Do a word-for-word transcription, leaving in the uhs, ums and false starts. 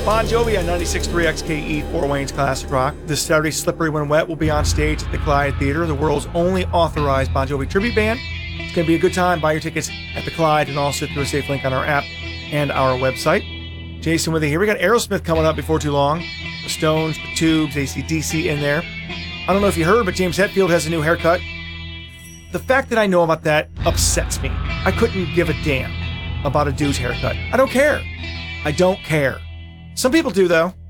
Bon Jovi on ninety-six point three X K E, Fort Wayne's Classic Rock. This Saturday, Slippery When Wet will be on stage at the Clyde Theater, the world's only authorized Bon Jovi tribute band. It's going to be a good time. Buy your tickets at the Clyde and also through a safe link on our app and our website. Jason with you here. We got Aerosmith coming up before too long. The Stones, the Tubes, A C D C in there. I don't know if you heard, but James Hetfield has a new haircut. The fact that I know about that upsets me. I couldn't give a damn about a dude's haircut. I don't care. I don't care. Some people do, though.